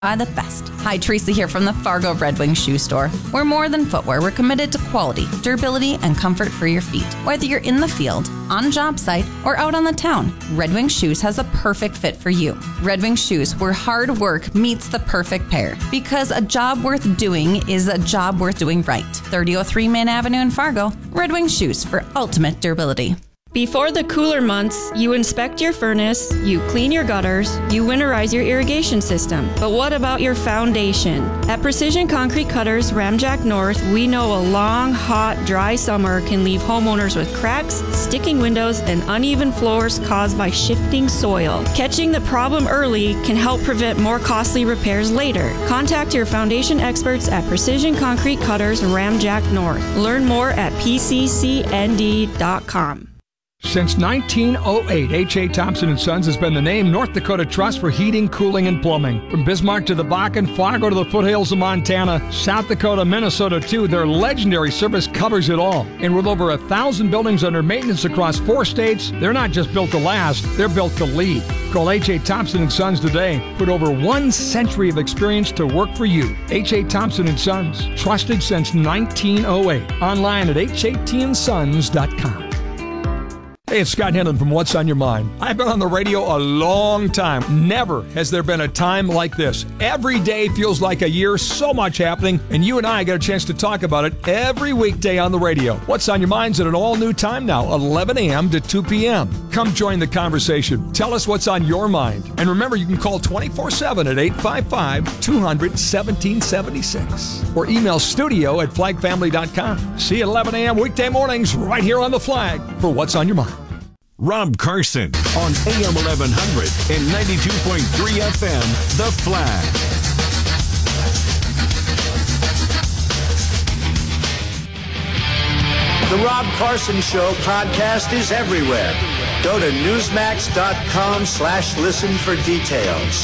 The best. Hi, Teresa here from the Fargo Red Wing Shoe Store. We're more than footwear. We're committed to quality, durability, and comfort for your feet. Whether you're in the field, on a job site, or out on the town, Red Wing Shoes has a perfect fit for you. Red Wing Shoes, where hard work meets the perfect pair. Because a job worth doing is a job worth doing right. 3003 Main Avenue in Fargo. Red Wing Shoes for ultimate durability. Before the cooler months, you inspect your furnace, you clean your gutters, you winterize your irrigation system. But what about your foundation? At Precision Concrete Cutters Ramjack North, we know a long, hot, dry summer can leave homeowners with cracks, sticking windows, and uneven floors caused by shifting soil. Catching the problem early can help prevent more costly repairs later. Contact your foundation experts at Precision Concrete Cutters Ramjack North. Learn more at pccnd.com. Since 1908, H.A. Thompson & Sons has been the name North Dakota Trust for heating, cooling, and plumbing. From Bismarck to the Bakken, Fargo to the foothills of Montana, South Dakota, Minnesota too, their legendary service covers it all. And with over 1,000 buildings under maintenance across 4 states, they're not just built to last, they're built to lead. Call H.A. Thompson & Sons today. Put over 1 century of experience to work for you. H.A. Thompson & Sons, trusted since 1908. Online at hatsons.com. Hey, it's Scott Henlon from What's on Your Mind. I've been on the radio a long time. Never has there been a time like this. Every day feels like a year, so much happening, and you and I get a chance to talk about it every weekday on the radio. What's on Your Mind's at an all-new time now, 11 a.m. to 2 p.m. Come join the conversation. Tell us what's on your mind. And remember, you can call 24/7 at 855-200-1776 or email studio@flagfamily.com. See you at 11 a.m. weekday mornings right here on The Flag for What's on Your Mind. Rob Carson on AM 1100 and 92.3 FM, The Flag. The Rob Carson Show podcast is everywhere. Go to newsmax.com/listen for details.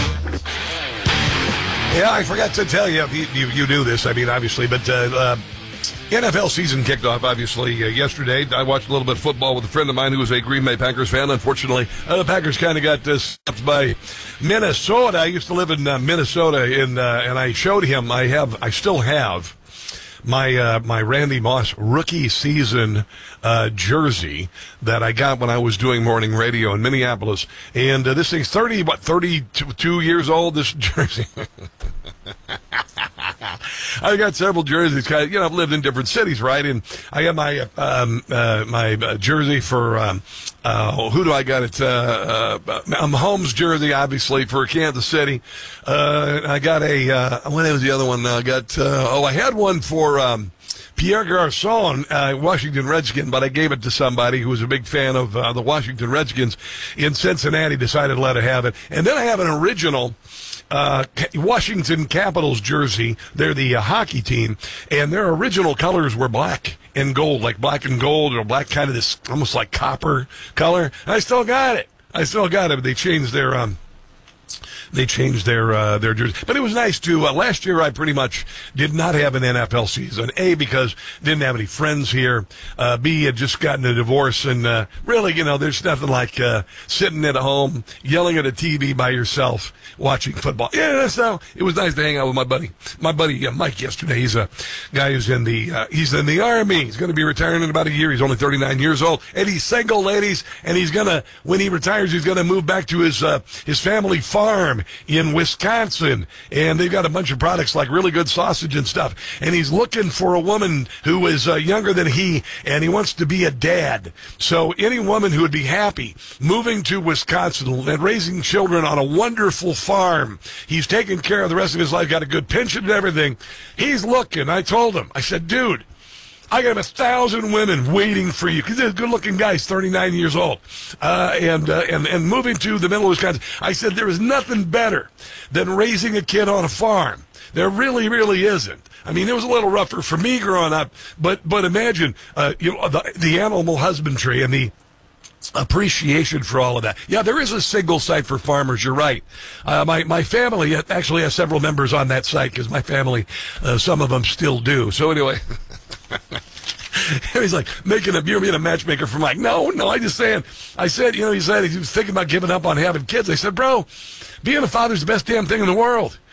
Yeah, I forgot to tell you, you knew this, I mean, obviously, but NFL season kicked off, obviously, yesterday. I watched a little bit of football with a friend of mine who was a Green Bay Packers fan. Unfortunately, the Packers kind of got stopped by Minnesota. I used to live in Minnesota, and I showed him, I still have my Randy Moss rookie season jersey that I got when I was doing morning radio in Minneapolis. And this thing's 32 years old, this jersey. I got several jerseys. I've lived in different cities, right? And I got my my jersey for who do I got it? Mahomes jersey, obviously, for Kansas City. I got what was the other one? I had one for Pierre Garçon, Washington Redskin, but I gave it to somebody who was a big fan of the Washington Redskins in Cincinnati, decided to let it have it. And then I have an original Washington Capitals jersey. They're the hockey team, and their original colors were black and gold, like black and gold, or black, kind of this almost like copper color. I still got it. But they changed their jersey. But it was nice to, last year I pretty much did not have an NFL season. A, because didn't have any friends here. B, had just gotten a divorce, and really, there's nothing like sitting at home, yelling at a TV by yourself, watching football. Yeah, so it was nice to hang out with my buddy Mike yesterday. He's a guy who's in the Army. He's going to be retiring in about a year. He's only 39 years old, and he's single, ladies, and when he retires, he's going to move back to his family farm in Wisconsin, and they've got a bunch of products like really good sausage and stuff, and he's looking for a woman who is younger than he, and he wants to be a dad. So any woman who would be happy moving to Wisconsin and raising children on a wonderful farm, he's taking care of the rest of his life, got a good pension and everything, he's looking. I told him, I said, dude, I got 1,000 women waiting for you, because he's a good-looking guy. He's 39 years old, and moving to the middle of Wisconsin. I said there is nothing better than raising a kid on a farm. There really, really isn't. I mean, it was a little rougher for me growing up, but imagine the animal husbandry and the appreciation for all of that. Yeah, there is a single site for farmers. You're right. My family actually has several members on that site, because my family, some of them still do. So anyway. And he's like, you're being a matchmaker for Mike. No, I just saying. I said, he said he was thinking about giving up on having kids. I said, bro, being a father's the best damn thing in the world.